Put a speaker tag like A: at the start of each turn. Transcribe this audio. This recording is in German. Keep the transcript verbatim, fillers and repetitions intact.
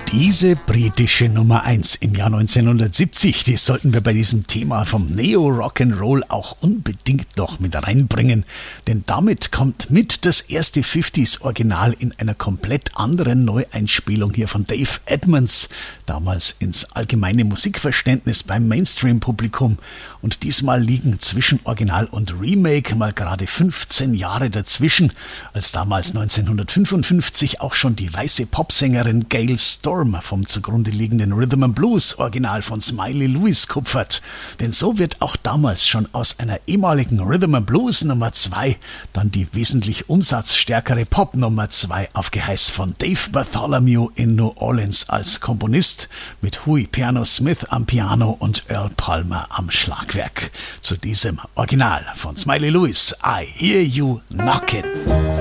A: Diese britische Nummer eins im Jahr neunzehnhundertsiebzig, die sollten wir bei diesem Thema vom Neo-Rock'n'Roll auch unbedingt noch mit reinbringen, denn damit kommt mit das erste fünfziger-Original in einer komplett anderen Neueinspielung hier von Dave Edmunds, damals ins allgemeine Musikverständnis beim Mainstream-Publikum, und diesmal liegen zwischen Original und Remake mal gerade fünfzehn Jahre dazwischen, als damals neunzehnhundertfünfundfünfzig auch schon die weiße Popsängerin Gayle Storm vom zugrunde liegenden Rhythm and Blues Original von Smiley Lewis kupfert. Denn so wird auch damals schon aus einer ehemaligen Rhythm and Blues Nummer zwei dann die wesentlich umsatzstärkere Pop Nummer zwei auf Geheiß von Dave Bartholomew in New Orleans als Komponist mit Huey Piano Smith am Piano und Earl Palmer am Schlagwerk. Zu diesem Original von Smiley Lewis, I Hear You Knockin'.